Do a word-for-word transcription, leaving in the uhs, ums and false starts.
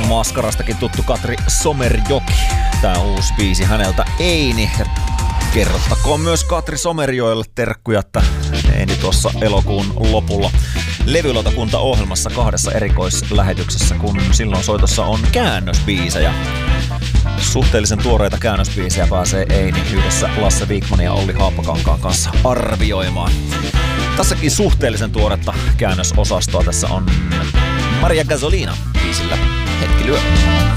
Maskarastakin tuttu Katri Somerjoki. Tää uusi biisi häneltä Eini. Kerrottakoon myös Katri Somerjoelle terkkuja, että Eini tuossa elokuun lopulla levylautakunta-ohjelmassa kahdessa erikoislähetyksessä, kun silloin soitossa on käännösbiisejä. Suhteellisen tuoreita käännösbiisejä pääsee Eini yhdessä Lasse Wikmanin ja Olli Haapakankaan kanssa arvioimaan. Tässäkin suhteellisen tuoretta käännösosastoa. Tässä on Maria Gasolina biisillä Hetki lyö.